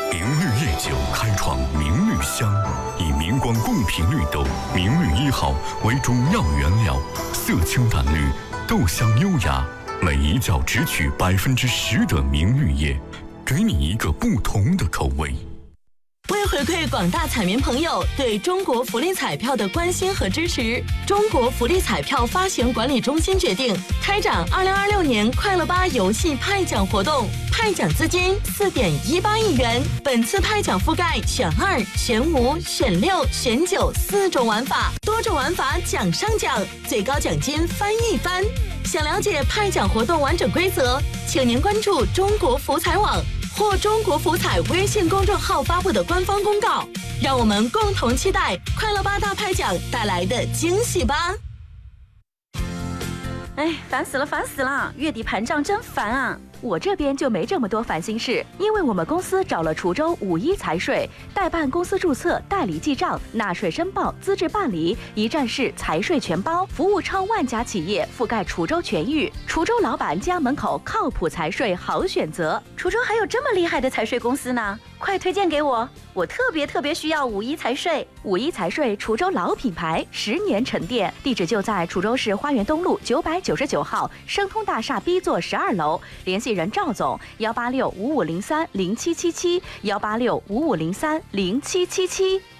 明绿夜酒开创明绿香，以明光贡品绿豆明绿1号为主要原料，色清淡绿，豆香优雅，每一角只取10%的明绿叶，给你一个不同的口味。 为回馈广大彩民朋友对中国福利彩票的关心和支持，中国福利彩票发行管理中心决定开展2026年快乐吧游戏派奖活动，派奖资金4.18亿元。本次派奖覆盖选2、选5、选6、选94种玩法，多种玩法奖上奖，最高奖金翻一番。想了解派奖活动完整规则，请您关注中国福彩网或中国福彩微信公众号发布的官方公告，让我们共同期待快乐吧大派奖带来的惊喜吧！ 哎，烦死了！月底盘账真烦啊！我这边就没这么多烦心事，因为我们公司找了滁州5·1财税，代办公司注册、代理记账、纳税申报、资质办理，一站式财税全包，服务超万家企业，覆盖滁州全域。滁州老板家门口靠谱财税好选择。滁州还有这么厉害的财税公司呢？快推荐给我！我特别需要5·1财税。5·1财税，滁州老品牌，10年沉淀，地址就在滁州市花园东路999号升通大厦 B 座12楼，联系人赵总18655030777，18655030777。